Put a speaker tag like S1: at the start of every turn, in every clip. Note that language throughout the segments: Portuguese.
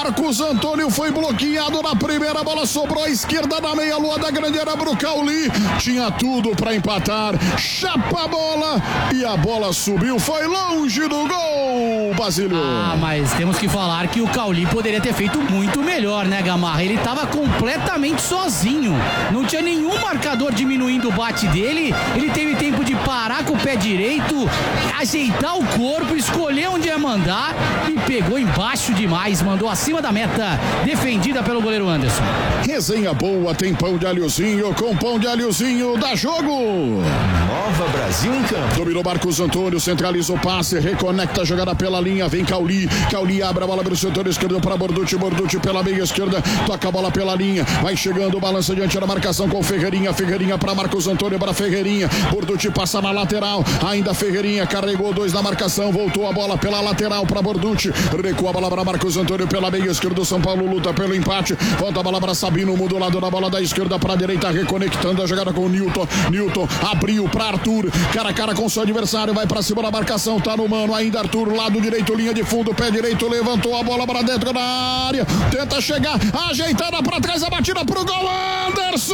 S1: Marcos Antônio foi bloqueado na primeira bola, sobrou à esquerda na meia-lua da grande área pro Cauli. Tinha tudo para empatar. Chapa a bola e a bola subiu, foi longe do gol, Basílio.
S2: Mas temos que falar que o Cauli poderia ter feito muito melhor, né, Gamarra? Ele estava completamente sozinho. Não tinha nenhum marcador diminuindo o bate dele. Ele teve tempo de parar com o pé direito, ajeitar o corpo, escolher onde ia mandar e pegou embaixo demais, mandou acima da meta, defendida pelo goleiro Anderson.
S1: Resenha boa, tem pão de alhozinho, com pão de alhozinho dá jogo.
S3: Nova Brasil em campo.
S1: Dominou Marcos Antônio, centraliza o passe, reconecta a jogada pela linha, vem Cauli abre a bola pelo setor esquerdo para Borducci pela meia esquerda, toca a bola pela linha, vai chegando, balança diante da marcação com Ferreirinha para Marcos Antônio, para Ferreirinha, Borducci passa na lateral, ainda Ferreirinha, carregou 2 na marcação, voltou a bola pela lateral para Borducci, recua a bola para Marcos Antônio pela meia esquerda, São Paulo luta pelo empate, volta a bola para Sabino, muda o lado da bola da esquerda para a direita, reconectando a jogada com o Newton abriu para Arthur, cara a cara com seu adversário, vai para cima da marcação, tá no mano, ainda Arthur, lado direito, linha de fundo, pé direito, levantou a bola para dentro da área, tenta chegar, ajeitada para trás, a batida pro gol, Anderson!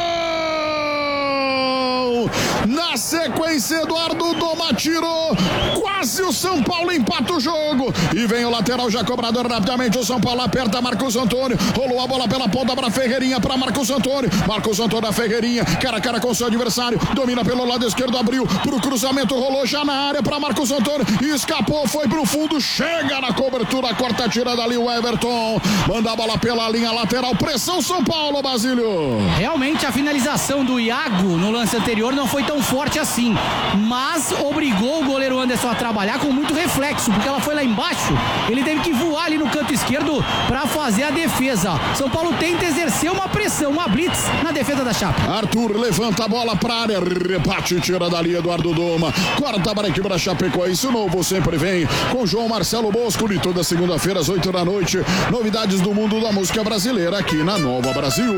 S1: Na sequência, Eduardo Doma tirou, quase o São Paulo empata o jogo, e vem o lateral já cobrador rapidamente, o São Paulo aperta Marcos Antônio, rolou a bola pela ponta para Ferreirinha, para Marcos Antônio a Ferreirinha, cara a cara com seu adversário, domina pelo lado esquerdo, abriu pro cruzamento, rolou já na área para Marcos Antônio, escapou, foi pro fundo, chega na cobertura, corta, tira dali o Everton, manda a bola pela linha lateral, pressão São Paulo, Basílio.
S2: Realmente a finalização do Iago no lance anterior não foi tão forte assim, mas obrigou o goleiro Anderson a trabalhar com muito reflexo, porque ela foi lá embaixo, ele teve que voar ali no canto esquerdo para fazer a defesa. São Paulo tenta exercer uma pressão, uma blitz na defesa da Chape.
S1: Arthur levanta a bola para a área, rebate, tira dali Eduardo Doma, quarta para a equipe da Chapecoense, o novo sempre vem com João Marcelo Bosco, de toda segunda-feira às 8 da noite, novidades do mundo da música brasileira aqui na Nova Brasil.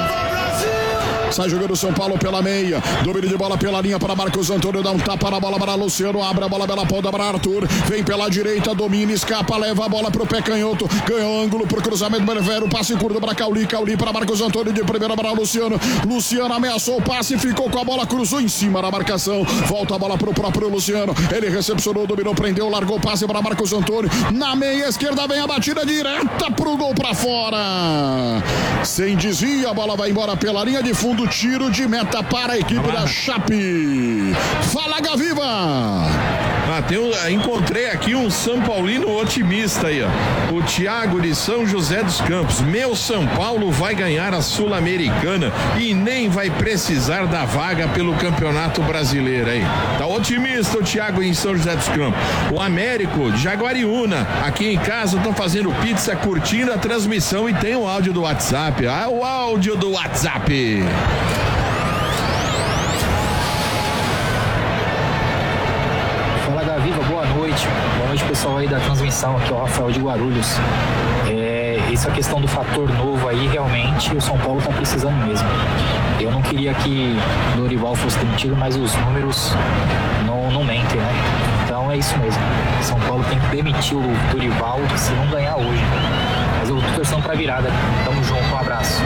S1: Sai jogando São Paulo pela meia, domínio de bola pela linha para Marcos Antônio, dá um tapa na bola para Luciano, abre a bola pela ponta para Arthur, vem pela direita, domina, escapa, leva a bola pro pé canhoto, ganhou ângulo pro cruzamento, Benevero, passe curto para Cauli para Marcos Antônio, de primeira para Luciano ameaçou o passe, ficou com a bola, cruzou em cima da marcação, volta a bola pro próprio Luciano, ele recepcionou, dominou, prendeu, largou o passe para Marcos Antônio, na meia esquerda vem a batida direta pro gol para fora, sem desvio, a bola vai embora pela linha de fundo, tiro de meta para a equipe da Chape. Fala, Gaviva!
S4: Encontrei aqui um São Paulino otimista aí, ó. O Thiago de São José dos Campos. Meu São Paulo vai ganhar a Sul-Americana e nem vai precisar da vaga pelo Campeonato Brasileiro aí. Tá otimista o Thiago em São José dos Campos. O Américo de Jaguariúna, aqui em casa, estão fazendo pizza, curtindo a transmissão e tem o áudio do WhatsApp. O áudio do WhatsApp.
S5: Viva, boa noite pessoal aí da transmissão, aqui é o Rafael de Guarulhos. Essa questão do fator novo aí, realmente o São Paulo tá precisando mesmo. Eu não queria que o Dorival fosse demitido, mas os números não mentem, né? Então é isso mesmo, São Paulo tem que demitir o Dorival se não ganhar hoje, mas eu tô torcendo pra virada. Tamo junto, um abraço.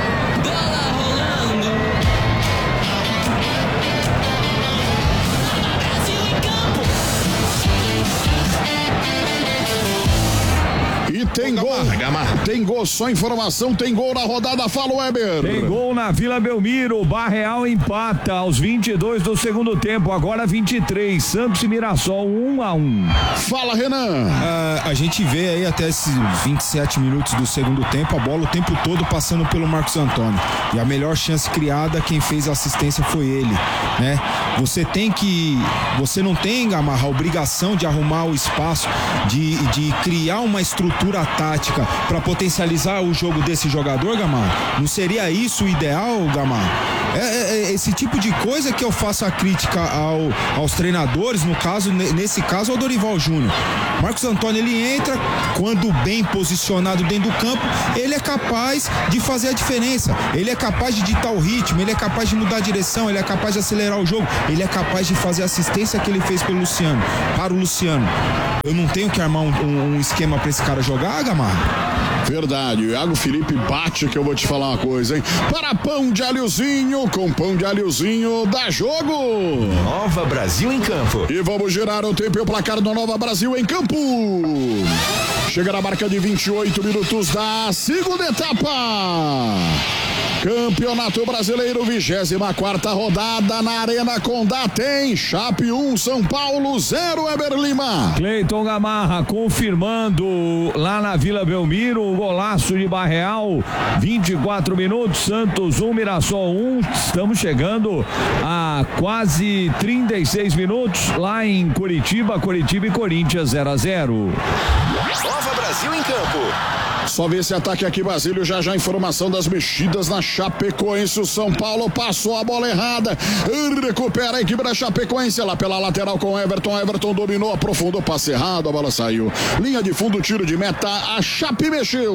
S1: E tem gol, tem gol, só informação, tem gol na rodada, fala Weber.
S6: Tem gol na Vila Belmiro, Barreal empata aos 22 do segundo tempo, agora 23, Santos e Mirassol 1-1.
S1: Fala, Renan.
S7: A gente vê aí até esses 27 minutos do segundo tempo, a bola o tempo todo passando pelo Marcos Antônio, e a melhor chance criada, quem fez a assistência foi ele, né? Você não tem, Gamarra, a obrigação de arrumar o espaço, de criar uma estrutura tática para potencializar o jogo desse jogador, Gamarra? Não seria isso o ideal, Gamarra? É esse tipo de coisa que eu faço a crítica aos treinadores, nesse caso ao Dorival Júnior. Marcos Antônio, ele entra, quando bem posicionado dentro do campo, ele é capaz de fazer a diferença, ele é capaz de ditar o ritmo, ele é capaz de mudar a direção, ele é capaz de acelerar o jogo, ele é capaz de fazer a assistência que ele fez para o Luciano. Eu não tenho que armar um esquema para esse cara jogar, Gamarra?
S1: Verdade, o Iago Felipe bate, que eu vou te falar uma coisa, hein? Para pão de alhozinho, com pão de alhozinho dá jogo.
S3: Nova Brasil em campo.
S1: E vamos girar o tempo e o placar do Nova Brasil em campo. Chega na marca de 28 minutos da segunda etapa. Campeonato Brasileiro, 24ª rodada na Arena Condá. Tem Chape 1, São Paulo 0, Eber Lima.
S6: Cleiton Gamarra confirmando lá na Vila Belmiro o golaço de Barreal. 24 minutos, Santos 1, Mirassol 1. Estamos chegando a quase 36 minutos lá em Curitiba e Corinthians 0-0.
S3: Nova Brasil em campo.
S1: Só vê esse ataque aqui, Basílio. Já informação das mexidas na Chapecoense. O São Paulo passou a bola errada. Recupera a equipe da Chapecoense lá pela lateral com Everton. Everton dominou, aprofundou, passe errado, a bola saiu. Linha de fundo, tiro de meta. A Chape mexeu.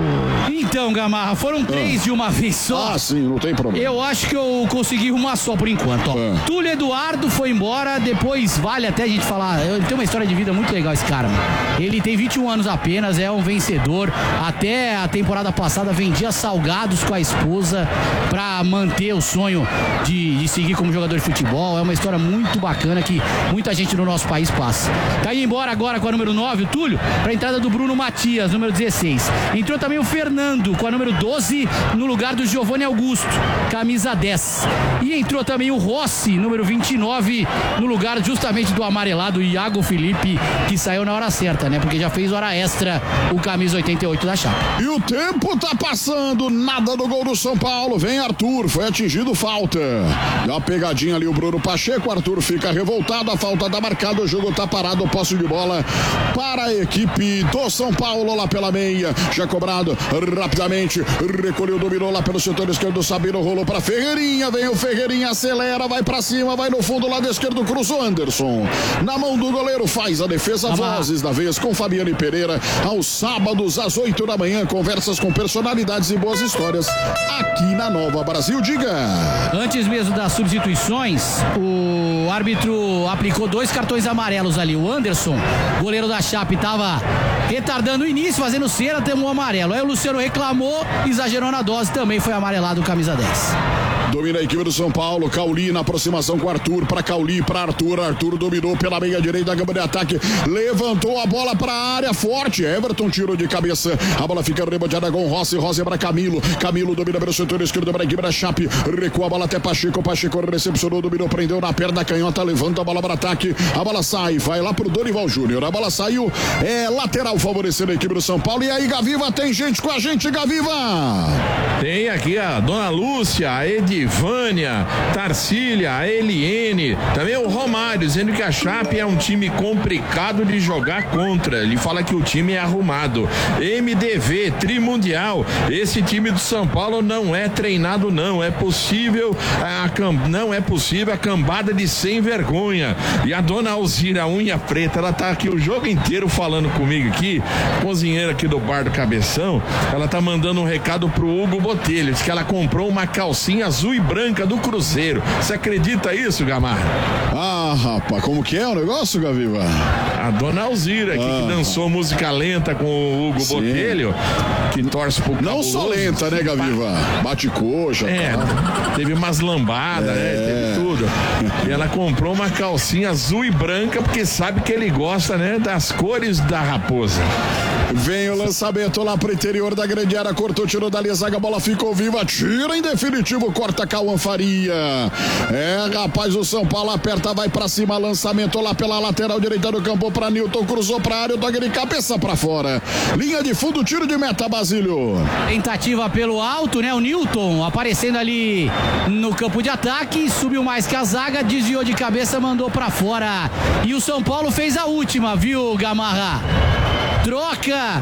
S2: Então, Gamarra, foram 3 de uma vez só.
S1: Ah, sim, não tem problema.
S2: Eu acho que eu consegui uma só por enquanto. Ó. Túlio Eduardo foi embora. Depois vale até a gente falar. Ele tem uma história de vida muito legal, esse cara, mano. Ele tem 21 anos apenas, é um vencedor. Até a temporada passada vendia salgados com a esposa pra manter o sonho de seguir como jogador de futebol. É uma história muito bacana que muita gente no nosso país passa. Tá indo embora agora com a número 9, o Túlio, pra entrada do Bruno Matias, número 16. Entrou também o Fernando com a número 12 no lugar do Giovanni Augusto, camisa 10. E entrou também o Rossi, número 29, no lugar justamente do amarelado Iago Felipe, que saiu na hora certa, né? Porque já fez hora extra o camisa 88 da Chape.
S1: E o tempo tá passando, nada do gol do São Paulo. Vem Arthur, foi atingido, falta. Dá uma pegadinha ali o Bruno Pacheco, Arthur fica revoltado, a falta tá marcada, o jogo tá parado, posse de bola para a equipe do São Paulo lá pela meia. Já cobrado rapidamente, recolheu, dominou lá pelo setor esquerdo, Sabino rolou para Ferreirinha, vem o Ferreirinha, acelera, vai para cima, vai no fundo, lado esquerdo, cruzou Anderson. Na mão do goleiro, faz a defesa, vozes da vez com Fabiane Pereira, aos sábados às 8 da manhã, conversas com personalidades e boas histórias aqui na Nova Brasil. Diga.
S2: Antes mesmo das substituições, o árbitro aplicou 2 cartões amarelos ali. O Anderson, goleiro da Chape, estava retardando o início, fazendo cera, tomou amarelo. Aí o Luciano reclamou, exagerou na dose, também foi amarelado, camisa 10.
S1: Domina a equipe do São Paulo, Cauli na aproximação com Arthur, para Cauli, para Arthur, Arthur dominou pela meia direita, gama de ataque, levantou a bola para a área forte, Everton tirou de cabeça, a bola fica reboteada com Rossi, Rossi para Camilo, Camilo domina pelo setor esquerdo para a equipe da Chape, recua a bola até Pacheco, Pacheco recepcionou, dominou, prendeu na perna canhota, levanta a bola para ataque, a bola sai, vai lá pro Dorival Júnior, a bola saiu, é lateral favorecendo a equipe do São Paulo. E aí, Gaviva, tem gente com a gente, Gaviva?
S4: Tem aqui a Dona Lúcia, a Edivânia, Tarsília, a Eliene, também o Romário, dizendo que a Chape é um time complicado de jogar contra. Ele fala que o time é arrumado. MDV, Trimundial, esse time do São Paulo não é treinado, não. É possível, não é possível a cambada de sem vergonha. E a Dona Alzira, unha preta, ela tá aqui o jogo inteiro falando comigo aqui, cozinheira aqui do Bar do Cabeção. Ela tá mandando um recado pro Hugo Botelho, diz que ela comprou uma calcinha azul e branca do Cruzeiro. Você acredita isso, Gamarra?
S1: Ah, rapaz, como que é o negócio, Gaviva?
S4: A Dona Alzira aqui, que dançou música lenta com o Hugo Botelho, que torce pro
S1: Não
S4: cabuloso.
S1: só lenta, né, Gaviva? Bate coxa.
S4: Teve umas lambadas, né? Teve tudo. E ela comprou uma calcinha azul e branca porque sabe que ele gosta, né, das cores da raposa.
S1: Vem o lançamento lá pro interior da grande área, cortou, tirou dali a zaga, a bola ficou viva, tira em definitivo, corta Cauã Faria. Rapaz, o São Paulo aperta, vai pra cima, lançamento lá pela lateral direita do campo pra Nilton, cruzou pra área, o toque de cabeça pra fora. Linha de fundo, tiro de meta, Basílio.
S2: Tentativa pelo alto, né? O Nilton aparecendo ali no campo de ataque, subiu mais que a zaga, desviou de cabeça, mandou pra fora. E o São Paulo fez a última, viu, Gamarra? Troca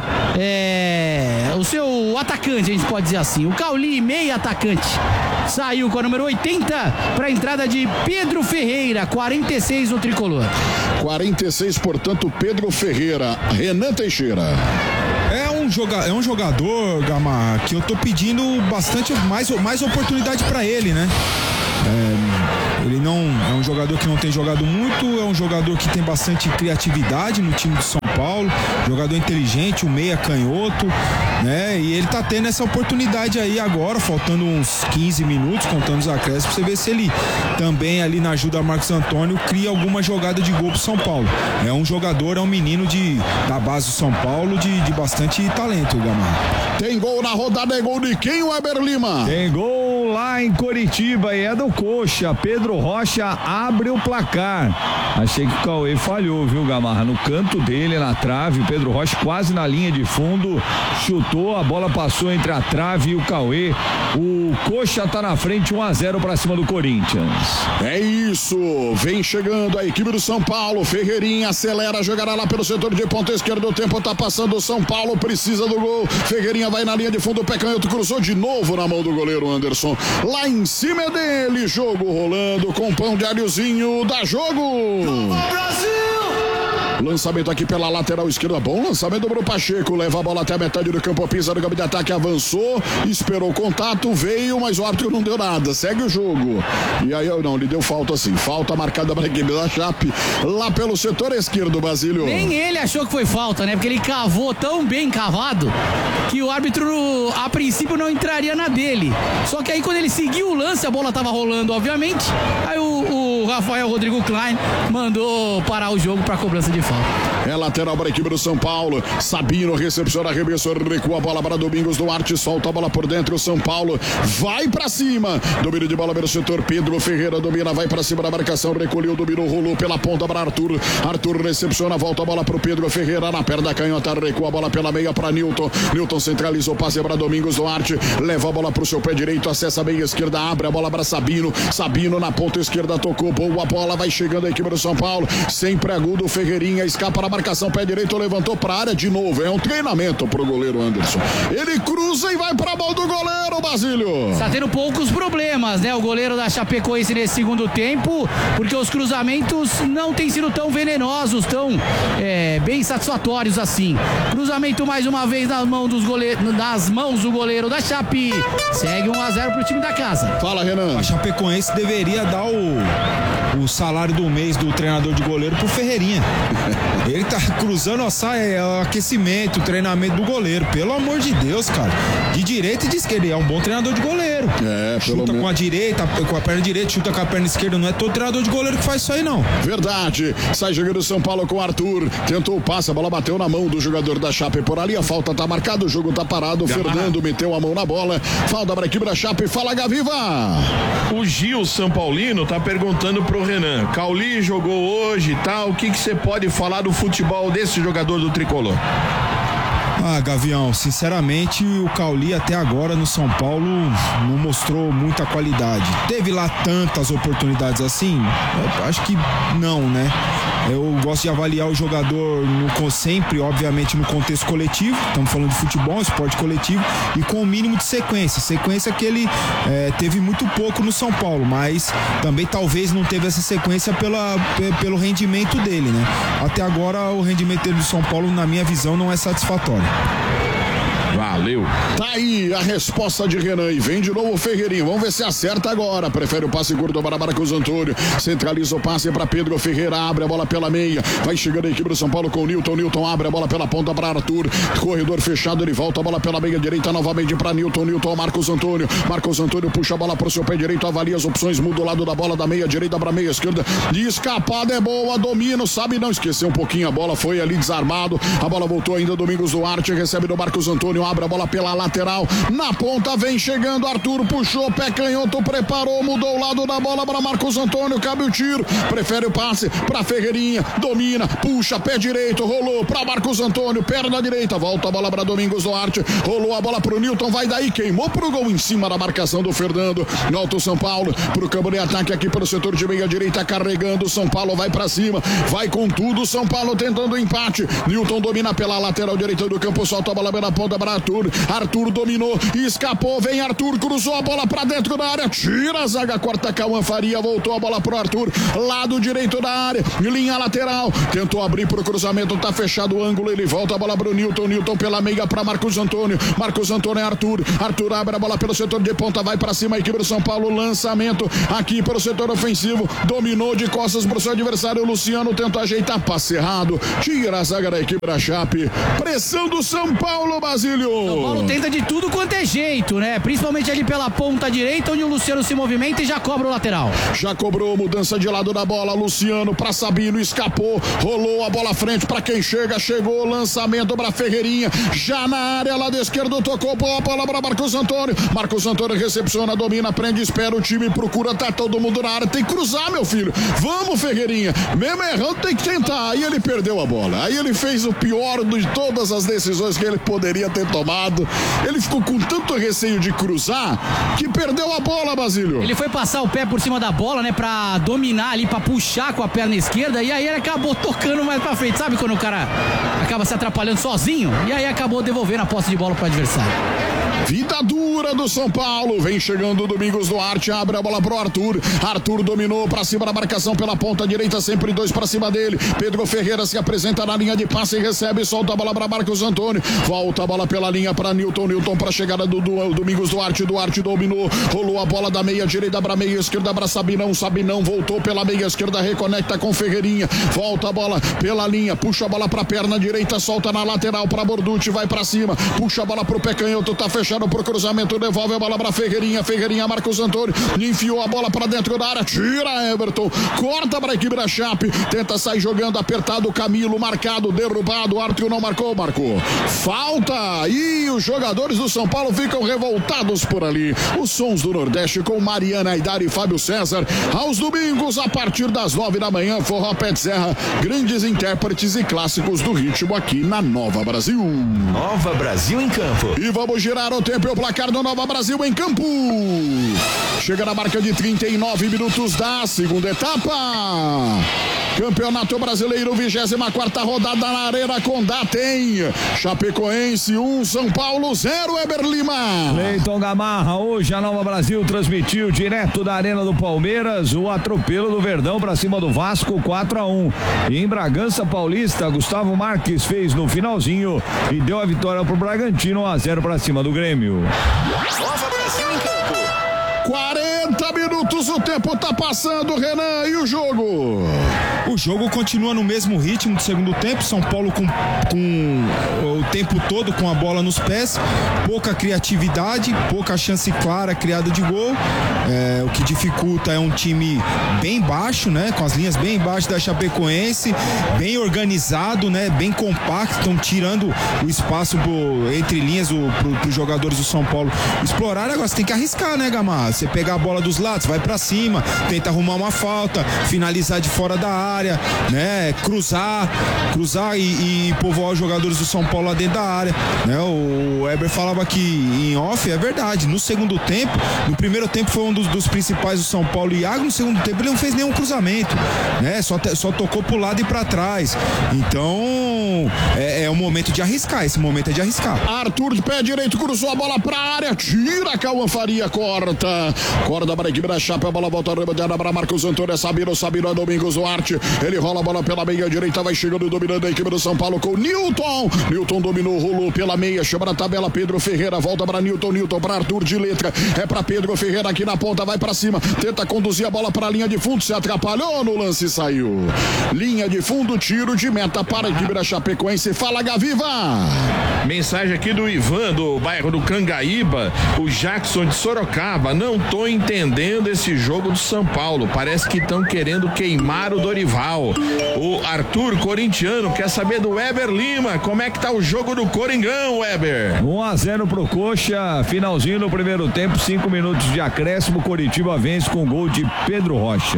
S2: o seu atacante, a gente pode dizer assim, o Cauli, meia atacante, saiu com a número 80 para a entrada de Pedro Ferreira, 46 no tricolor.
S1: 46, portanto, Pedro Ferreira. Renan Teixeira.
S7: É um jogador, Gamarra, que eu tô pedindo bastante mais oportunidade para ele, né? Ele não é um jogador que não tem jogado muito, é um jogador que tem bastante criatividade no time de São Paulo, jogador inteligente, um meia canhoto, né? E ele tá tendo essa oportunidade aí agora, faltando uns 15 minutos, contando os acréscimos, pra você ver se ele também ali na ajuda do Marcos Antônio cria alguma jogada de gol pro São Paulo. É um jogador, é um menino da base do São Paulo de bastante talento, Gamarra.
S1: Tem gol na rodada, é gol de quem, Weber Lima?
S6: Tem gol lá em Coritiba e é do Coxa. Pedro Rocha abre o placar. Achei que o Cauê falhou, viu, Gamarra? No canto dele, na trave, Pedro Rocha quase na linha de fundo, chutou, a bola passou entre a trave e o Cauê. O Coxa tá na frente, 1-0 pra cima do Corinthians.
S1: É isso, vem chegando a equipe do São Paulo, Ferreirinha acelera, jogará lá pelo setor de ponta esquerda, o tempo tá passando, o São Paulo precisa do gol, Ferreirinha vai na linha de fundo, o pé canhoto cruzou de novo na mão do goleiro Anderson, lá em cima é dele, jogo rolando com pão de alhozinho, dá jogo! Lançamento aqui pela lateral esquerda, bom lançamento do Pacheco, leva a bola até a metade do campo, pisa no campo de ataque, avançou, esperou o contato, veio, mas o árbitro não deu nada, segue o jogo. E aí, não, ele deu falta sim, falta marcada para a equipe da Chape, lá pelo setor esquerdo, Basílio.
S2: Nem ele achou que foi falta, né? Porque ele cavou tão bem cavado que o árbitro, a princípio, não entraria na dele. Só que aí, quando ele seguiu o lance, a bola tava rolando, obviamente, aí o Rafael Rodrigo Klein mandou parar o jogo para cobrança de falta.
S1: É lateral para a equipe do São Paulo. Sabino recepciona, arremessou, recua a bola para Domingos Duarte, solta a bola por dentro. O São Paulo vai para cima. Domínio de bola pelo setor. Pedro Ferreira domina, vai para cima da marcação, recolheu, dominou, rolou pela ponta para Arthur. Arthur recepciona, volta a bola para o Pedro Ferreira na perna canhota, recua a bola pela meia para Nilton. Nilton centralizou, passe para Domingos Duarte, leva a bola para o seu pé direito, acessa a meia esquerda, abre a bola para Sabino. Sabino na ponta esquerda tocou, boa bola, vai chegando a equipe do São Paulo. Sempre agudo, Ferreirinha escapa na marcação, pé direito, levantou para a área de novo. É um treinamento pro goleiro Anderson. Ele cruza e vai para a mão do goleiro, Basílio.
S2: Está tendo poucos problemas, né? O goleiro da Chapecoense nesse segundo tempo, porque os cruzamentos não têm sido tão venenosos, tão bem satisfatórios assim. Cruzamento mais uma vez nas mãos do goleiro da Chape. Segue 1-0 pro time da casa.
S1: Fala, Renan.
S7: A Chapecoense deveria dar o salário do mês do treinador de goleiro pro Ferreirinha. Ele tá cruzando o aquecimento, o treinamento do goleiro. Pelo amor de Deus, cara. De direita e de esquerda. Ele é um bom treinador de goleiro. Chuta com a direita, com a perna direita, chuta com a perna esquerda. Não é todo treinador de goleiro que faz isso aí, não.
S1: Verdade. Sai jogando o São Paulo com o Arthur. Tentou o passe, a bola bateu na mão do jogador da Chape por ali. A falta tá marcada, o jogo tá parado. O Fernando meteu a mão na bola. Falta para a equipe da Chape. Fala, Gaviva.
S4: O Gil São Paulino tá perguntando pro Renan. Cauli jogou hoje e tal. O que você pode falar do futebol desse jogador do Tricolor?
S7: Gavião, sinceramente o Cauli até agora no São Paulo não mostrou muita qualidade. Teve lá tantas oportunidades assim? Eu acho que não, né? Eu gosto de avaliar o jogador sempre, obviamente, no contexto coletivo. Estamos falando de futebol, esporte coletivo, e com o mínimo de sequência. Sequência que ele teve muito pouco no São Paulo, mas também talvez não teve essa sequência pelo rendimento dele, né? Até agora o rendimento dele do São Paulo, na minha visão, não é satisfatório.
S4: Valeu.
S1: Tá aí a resposta de Renan e vem de novo o Ferreirinho. Vamos ver se acerta agora. Prefere o passe curto para Marcos Antônio. Centraliza o passe para Pedro Ferreira. Abre a bola pela meia. Vai chegando a equipe do São Paulo com o Nilton. Nilton abre a bola pela ponta para Arthur. Corredor fechado. Ele volta a bola pela meia direita novamente para Nilton. Nilton, Marcos Antônio. Marcos Antônio puxa a bola para o seu pé direito. Avalia as opções. Muda o lado da bola da meia direita para meia esquerda. E escapada é boa. Domina. Sabe não esquecer um pouquinho a bola. Foi ali desarmado. A bola voltou ainda. Domingos Duarte recebe do Marcos Antônio. Abre a bola pela lateral, na ponta vem chegando Arthur, puxou, pé canhoto, preparou, mudou o lado da bola para Marcos Antônio, cabe o tiro, prefere o passe para Ferreirinha, domina, puxa, pé direito, rolou para Marcos Antônio, perna direita, volta a bola para Domingos Duarte, rolou a bola pro Nilton, vai daí, queimou pro gol em cima da marcação do Fernando, no alto São Paulo, pro campo de ataque aqui pelo setor de meia direita, carregando, São Paulo vai para cima, vai com tudo, São Paulo tentando o empate, Nilton domina pela lateral direita do campo, solta a bola pela ponta para Arthur. Arthur dominou, escapou, vem Arthur, cruzou a bola pra dentro da área, tira a zaga, corta Cauã Faria, voltou a bola pro Arthur, lado direito da área, linha lateral, tentou abrir pro cruzamento, tá fechado o ângulo, ele volta a bola pro Newton pela meia pra Marcos Antônio é Arthur abre a bola pelo setor de ponta, vai pra cima a equipe do São Paulo, lançamento aqui pelo setor ofensivo, dominou de costas pro seu adversário, o Luciano tentou ajeitar, passe errado, tira a zaga da equipe da Chape, pressão do São Paulo, Basílio.
S2: São Paulo tenta de tudo quanto é jeito, né? Principalmente ali pela ponta direita, onde o Luciano se movimenta e já cobra o lateral.
S1: Já cobrou, mudança de lado da bola, Luciano pra Sabino, escapou, rolou a bola à frente pra quem chegou, lançamento pra Ferreirinha, já na área, lado esquerdo, tocou a bola pra Marcos Antônio recepciona, domina, prende, espera, o time procura, tá todo mundo na área, tem que cruzar, meu filho, vamos Ferreirinha, mesmo errando tem que tentar, aí ele perdeu a bola, aí ele fez o pior de todas as decisões que ele poderia ter tomado, ele ficou com tanto receio de cruzar, que perdeu a bola, Basílio.
S2: Ele foi passar o pé por cima da bola, né, pra dominar ali, pra puxar com a perna esquerda, e aí ele acabou tocando mais pra frente, sabe quando o cara acaba se atrapalhando sozinho, e aí acabou devolvendo a posse de bola pro adversário.
S1: Vida dura do São Paulo, vem chegando o Domingos Duarte, abre a bola pro Arthur dominou pra cima da marcação pela ponta direita, sempre dois pra cima dele, Pedro Ferreira se apresenta na linha de passe e recebe, solta a bola pra Marcos Antônio, volta a bola pela linha pra Newton pra chegada do Domingos Duarte dominou, rolou a bola da meia direita pra meia esquerda pra Sabinão voltou pela meia esquerda, reconecta com Ferreirinha, volta a bola pela linha, puxa a bola pra perna direita, solta na lateral pra Borducci, vai pra cima, puxa a bola pro pé canhoto, tá fechado pro cruzamento, devolve a bola pra Ferreirinha, Marcos Antônio, enfiou a bola pra dentro da área, tira Everton, corta pra equipe da Chape, tenta sair jogando apertado, Camilo marcado, derrubado, Arthur não marcou, falta, e os jogadores do São Paulo ficam revoltados por ali. Os sons do Nordeste com Mariana Aidar e Fábio César, aos domingos a partir das 9 da manhã, Forró Pé de Serra, grandes intérpretes e clássicos do ritmo aqui na Nova Brasil.
S3: Nova Brasil em campo.
S1: E vamos girar o tempo e o placar do Nova Brasil em campo. Chega na marca de 39 minutos da segunda etapa. Campeonato Brasileiro, 24ª rodada na Arena Condá tem Chapecoense 1, São Paulo 0, Eber Lima.
S6: Cleiton Gamarra, hoje a Nova Brasil transmitiu direto da Arena do Palmeiras o atropelo do Verdão para cima do Vasco 4-1. E em Bragança Paulista, Gustavo Marques fez no finalzinho e deu a vitória pro Bragantino 1-0 para cima do Grêmio.
S3: Nova Brasil em campo.
S1: 40 minutos, o tempo tá passando, Renan, e o jogo?
S7: O jogo continua no mesmo ritmo do segundo tempo, São Paulo com o tempo todo com a bola nos pés, pouca criatividade, pouca chance clara criada de gol, o que dificulta é um time bem baixo, né, com as linhas bem baixas da Chapecoense, bem organizado, né, bem compacto, estão tirando o espaço entre linhas para os jogadores do São Paulo explorar. Agora você tem que arriscar, né, Gamarra? Você pegar a bola dos lados, vai pra cima, tenta arrumar uma falta, finalizar de fora da área, né? Cruzar e povoar os jogadores do São Paulo lá dentro da área, né? O Eber falava aqui em off, é verdade, no segundo tempo, no primeiro tempo foi um dos principais do São Paulo, Iago, no segundo tempo ele não fez nenhum cruzamento, né? Só tocou pro lado e pra trás, então é o momento de arriscar, esse momento é de arriscar.
S1: Arthur de pé direito, cruzou a bola pra área, tira, Cauã Faria, corta para a equipe da Chape, a bola volta a para Marcos Antônio, Sabino, Domingos Duarte, ele rola a bola pela meia direita, vai chegando dominando a equipe do São Paulo com Newton dominou, rolou pela meia, chama na tabela, Pedro Ferreira, volta para Newton para Arthur de letra, é para Pedro Ferreira aqui na ponta, vai para cima, tenta conduzir a bola para a linha de fundo, se atrapalhou no lance e saiu. Linha de fundo, tiro de meta para a equipe da Chapecoense. Fala, Gaviva!
S4: Mensagem aqui do Ivan, do bairro do Cangaíba, o Jackson de Sorocaba, não tô entendendo esse jogo do São Paulo, parece que estão querendo queimar o Dorival. O Arthur, corintiano, quer saber do Eber Lima, como é que tá o jogo do Coringão, Eber?
S6: 1-0 pro Coxa, finalzinho no primeiro tempo, 5 minutos de acréscimo, Coritiba vence com gol de Pedro Rocha.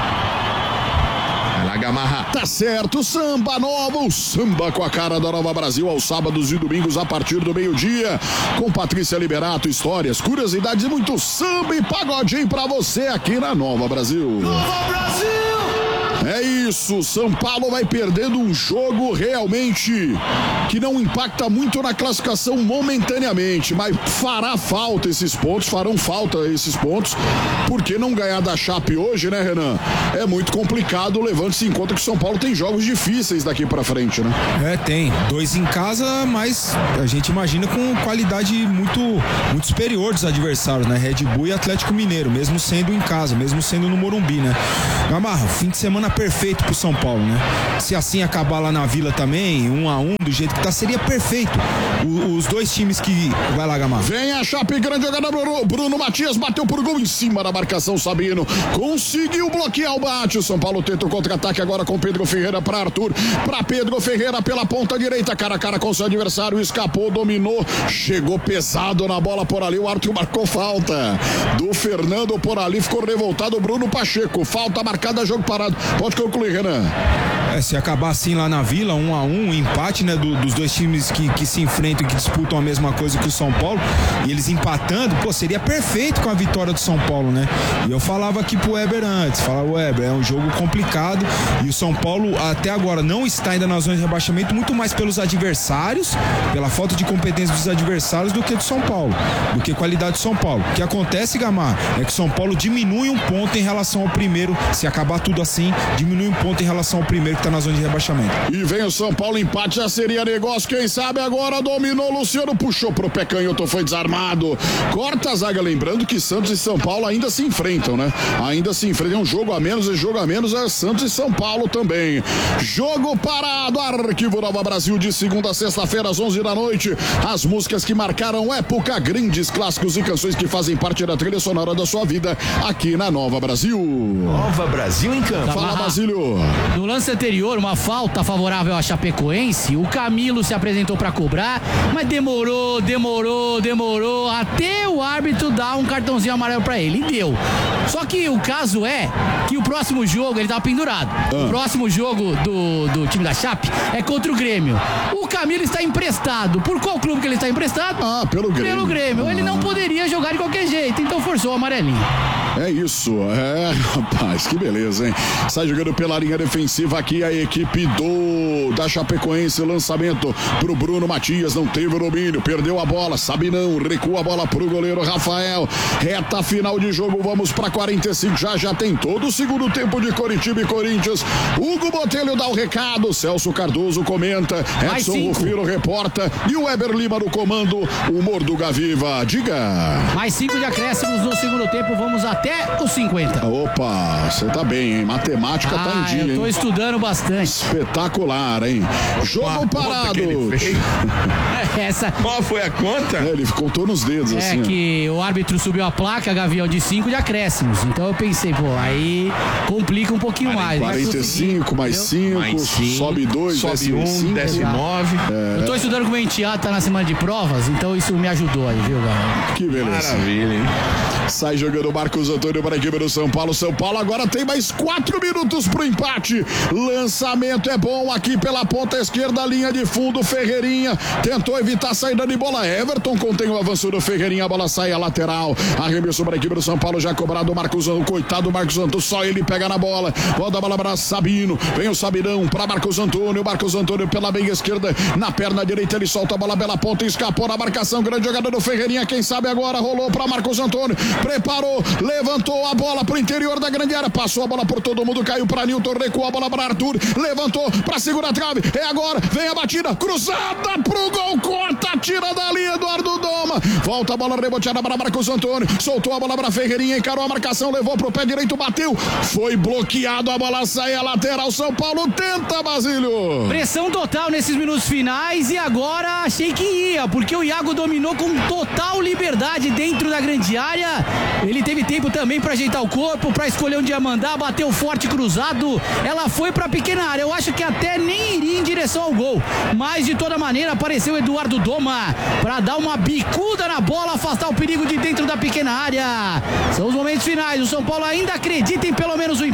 S1: Gamarra. Tá certo, samba novo, samba com a cara da Nova Brasil aos sábados e domingos a partir do meio-dia, com Patrícia Liberato, histórias, curiosidades e muito samba e pagodinho pra você aqui na Nova Brasil.
S3: Nova Brasil!
S1: É isso. isso, São Paulo vai perdendo um jogo realmente que não impacta muito na classificação momentaneamente, mas farão falta esses pontos, porque não ganhar da Chape hoje, né, Renan? É muito complicado, levando-se em conta que o São Paulo tem jogos difíceis daqui pra frente, né?
S7: Tem 2 em casa, mas a gente imagina com qualidade muito superior dos adversários, né? Red Bull e Atlético Mineiro, mesmo sendo em casa, mesmo sendo no Morumbi, né? Gamarra, fim de semana perfeito pro São Paulo, né? Se assim acabar lá na Vila também, 1-1, do jeito que tá, seria perfeito. Os 2 times que... Vai lá, Gamarra.
S1: Vem a Chape, grande jogada, Bruno Matias bateu por gol em cima da marcação, Sabino conseguiu bloquear o bate. O São Paulo tenta o contra-ataque agora com Pedro Ferreira para Arthur, para Pedro Ferreira pela ponta direita, cara a cara com seu adversário, escapou, dominou, chegou pesado na bola por ali, o Arthur marcou falta do Fernando por ali, ficou revoltado o Bruno Pacheco, falta marcada, jogo parado. Pode concluir, Renan.
S7: Se acabar assim lá na Vila, 1-1, empate, né, dos 2 times que se enfrentam e que disputam a mesma coisa que o São Paulo, e eles empatando, seria perfeito com a vitória do São Paulo, né? E eu falava aqui pro Weber antes, Weber, é um jogo complicado e o São Paulo até agora não está ainda na zona de rebaixamento, muito mais pelos adversários, pela falta de competência dos adversários do que do São Paulo, do que qualidade do São Paulo. O que acontece, Gamar, é que o São Paulo diminui um ponto em relação ao primeiro, se acabar tudo assim, diminui um ponto em relação ao primeiro que está na zona de rebaixamento.
S1: E vem o São Paulo, empate já seria negócio, quem sabe agora dominou, Luciano puxou pro pé canhoto, foi desarmado, corta a zaga, lembrando que Santos e São Paulo ainda se enfrentam, né? Ainda se enfrentam, um jogo a menos é Santos e São Paulo também. Jogo parado, Arquivo Nova Brasil de segunda a sexta-feira às 11 da noite, as músicas que marcaram época, grandes clássicos e canções que fazem parte da trilha sonora da sua vida aqui na Nova Brasil.
S3: Nova Brasil em campo.
S1: Fala, Basílio.
S2: No lance anterior, uma falta favorável à Chapecoense, o Camilo se apresentou para cobrar, mas demorou, até o árbitro dar um cartãozinho amarelo para ele, e deu. Só que o caso é que o próximo jogo, ele tava pendurado. O próximo jogo do time da Chape é contra o Grêmio. O Camilo está emprestado. Por qual clube que ele está emprestado?
S1: Pelo Grêmio.
S2: Pelo Grêmio. Ele não poderia jogar de qualquer jeito, então forçou o amarelinho.
S1: É isso, rapaz, que beleza, hein? Sai jogando pela linha defensiva aqui a equipe da Chapecoense, lançamento pro Bruno Matias, não teve o domínio, perdeu a bola, Sabinão, recua a bola pro goleiro Rafael, reta final de jogo, vamos pra 45, já tem todo o segundo tempo de Coritiba e Corinthians, Hugo Botelho dá o recado, Celso Cardoso comenta, Edson Rufino reporta e o Weber Lima no comando, humor do Gaviva, diga.
S2: Mais 5 de acréscimos no segundo tempo, vamos até os 50.
S1: Opa, você tá bem, hein? Matemática tá em dia,
S2: eu tô
S1: hein?
S2: estudando bastante.
S1: Espetacular, hein? Jogo parado.
S4: Qual foi a conta?
S1: Ele contou nos dedos, assim.
S2: É que o árbitro subiu a placa, Gavião, de 5 de acréscimos. Então eu pensei, aí complica um pouquinho mais.
S1: 45 mais 5, sobe 2,
S4: sobe 1, desce 9.
S2: Eu tô estudando com o meu enteado, tá na semana de provas, então isso me ajudou aí, viu, galera?
S1: Que beleza.
S4: Maravilha, hein?
S1: Sai jogando Marcos Antônio para a equipe do São Paulo. São Paulo agora tem mais 4 minutos pro empate. Lançamento é bom aqui pela ponta esquerda, linha de fundo. Ferreirinha tentou evitar a saída de bola. Everton contém o avanço do Ferreirinha. A bola sai a lateral. Arremesso para a equipe do São Paulo. Já cobrado o Marcos Antônio. Coitado do Marcos Antônio. Só ele pega na bola. Volta a bola para Sabino. Vem o Sabinão para Marcos Antônio. Marcos Antônio pela meia esquerda. Na perna direita ele solta a bola pela ponta. Escapou na marcação. Grande jogada do Ferreirinha. Quem sabe agora rolou para Marcos Antônio. Preparou. Levantou a bola pro interior da grande área. Passou a bola por todo mundo. Caiu para Nilton. Recuou a bola para Arthur. Levantou para segurar a trave. É agora. Vem a batida. Cruzada pro gol. Corta. Tira dali Eduardo Doma. Volta a bola reboteada para Marcos Antônio. Soltou a bola para Ferreirinha. Encarou a marcação. Levou pro pé direito. Bateu. Foi bloqueado. A bola sai a lateral. São Paulo tenta, Basílio.
S2: Pressão total nesses minutos finais. E agora achei que ia. Porque o Iago dominou com total liberdade dentro da grande área. Ele teve tempo também para ajeitar o corpo, para escolher onde ia mandar, bateu forte cruzado, ela foi para a pequena área, eu acho que até nem iria em direção ao gol, mas de toda maneira apareceu Eduardo Doma para dar uma bicuda na bola, afastar o perigo de dentro da pequena área. São os momentos finais, o São Paulo ainda acredita em pelo menos o empate.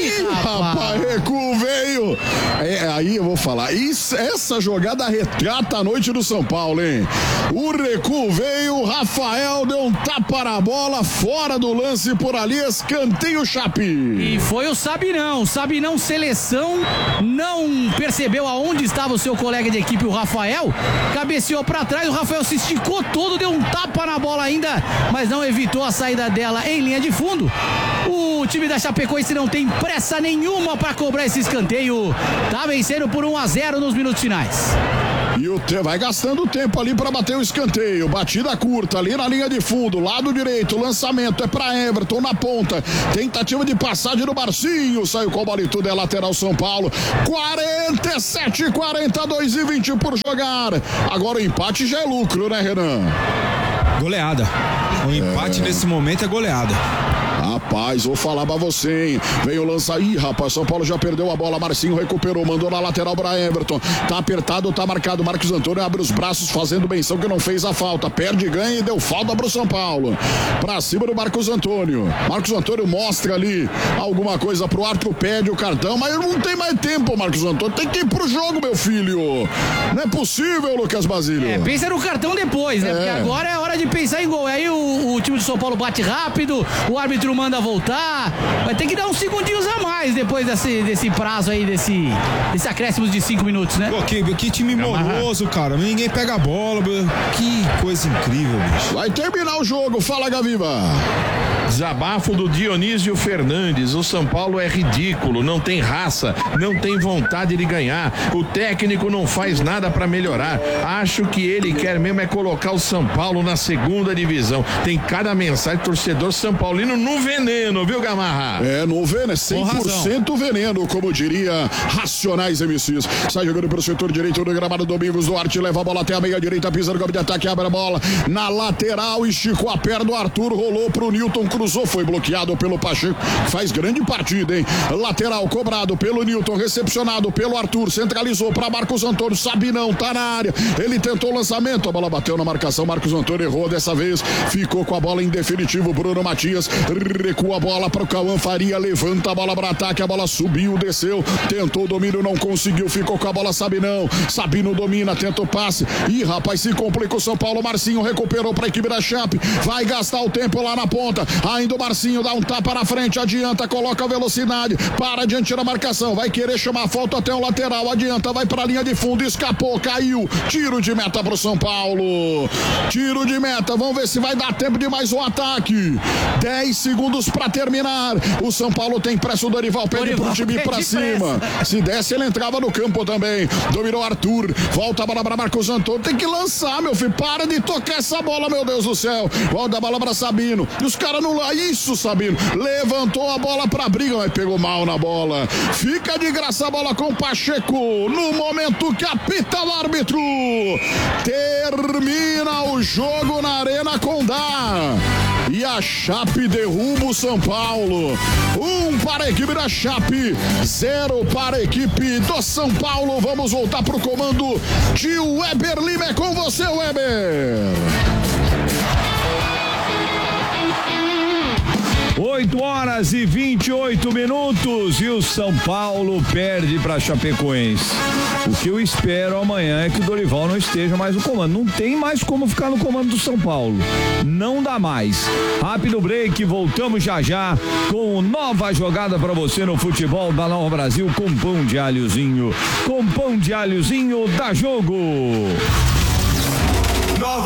S1: rapaz, recuo veio. Aí eu vou falar. Essa jogada retrata a noite do São Paulo, hein? O recuo veio, o Rafael deu um tapa na bola, fora do lance por ali, escanteio Chape.
S2: E foi o Sabinão. Sabinão seleção, não percebeu aonde estava o seu colega de equipe, o Rafael, cabeceou pra trás, o Rafael se esticou todo, deu um tapa na bola ainda, mas não evitou a saída dela em linha de fundo. O time da Chapecoense não tem pressa nenhuma para cobrar esse escanteio. Tá vencendo por 1-0 nos minutos finais.
S1: E vai gastando tempo ali para bater o escanteio. Batida curta ali na linha de fundo, lado direito, lançamento é para Everton na ponta. Tentativa de passagem do Marcinho, saiu com a bola e tudo, é lateral São Paulo. 47, 42 e 20 por jogar. Agora o empate já é lucro, né, Renan?
S7: Goleada. O empate nesse momento é goleada.
S1: Rapaz, vou falar pra você, hein? Veio lança. Ih, rapaz, São Paulo já perdeu a bola. Marcinho recuperou, mandou na lateral pra Everton. Tá apertado, tá marcado. Marcos Antônio abre os braços, fazendo benção que não fez a falta. Perde, ganha e deu falta pro São Paulo. Pra cima do Marcos Antônio. Marcos Antônio mostra ali alguma coisa pro árbitro, pede o cartão, mas não tem mais tempo, Marcos Antônio. Tem que ir pro jogo, meu filho. Não é possível, Lucas Basílio.
S2: Pensa no cartão depois, né? Porque agora é hora de pensar em gol. Aí o time de São Paulo bate rápido, o árbitro manda voltar, vai ter que dar uns segundinhos a mais depois desse prazo aí, desse acréscimo de 5 minutos, né?
S7: Pô, que time moroso, cara, ninguém pega a bola, que coisa incrível, bicho.
S1: Vai terminar o jogo, fala, Gaviva.
S4: Desabafo do Dionísio Fernandes. O São Paulo é ridículo, não tem raça, não tem vontade de ganhar. O técnico não faz nada pra melhorar. Acho que ele quer mesmo é colocar o São Paulo na segunda divisão. Tem cada mensagem, torcedor São Paulino no veneno, viu, Gamarra?
S1: No veneno, é 100% veneno, como diria Racionais MCs. Sai jogando pelo setor direito do gramado. Domingos Duarte leva a bola até a meia direita, pisa no campo de ataque, abre a bola na lateral, esticou a perna do Arthur, rolou pro Newton, cruzou, foi bloqueado pelo Pacheco, faz grande partida, hein? Lateral cobrado pelo Newton, recepcionado pelo Arthur, centralizou para Marcos Antônio, Sabinão tá na área, ele tentou o lançamento, a bola bateu na marcação, Marcos Antônio errou dessa vez, ficou com a bola em definitivo, Bruno Matias recua a bola para o Cauã Faria, levanta a bola para ataque, a bola subiu, desceu, tentou o domínio, não conseguiu, ficou com a bola Sabinão, Sabino domina, tenta o passe, e rapaz, se complica o São Paulo, Marcinho recuperou para a equipe da Chape, vai gastar o tempo lá na ponta, ainda o Marcinho dá um tapa na frente, adianta, coloca a velocidade, para diante da marcação, vai querer chamar a falta até o lateral, adianta, vai para a linha de fundo, escapou, caiu, tiro de meta pro São Paulo, tiro de meta, vamos ver se vai dar tempo de mais um ataque, 10 segundos para terminar, o São Paulo tem pressa, o Dorival pede pro time pra cima, se desse ele entrava no campo também, dominou Arthur, volta a bola para Marcos Antônio, tem que lançar, meu filho, para de tocar essa bola, meu Deus do céu, volta a bola para Sabino, e os caras não lá, isso Sabino, levantou a bola pra briga, mas pegou mal na bola, fica de graça a bola com o Pacheco, no momento que apita o árbitro, termina o jogo na Arena Condá, e a Chape derruba o São Paulo, 1 para a equipe da Chape, 0 para a equipe do São Paulo. Vamos voltar pro comando de Weber Lima, é com você, Weber.
S6: 8h28 e o São Paulo perde para Chapecoense. O que eu espero amanhã é que o Dorival não esteja mais no comando. Não tem mais como ficar no comando do São Paulo. Não dá mais. Rápido break, voltamos já com nova jogada para você no futebol da Nova Brasil com pão de alhozinho. Com pão de alhozinho, dá jogo.
S3: Nova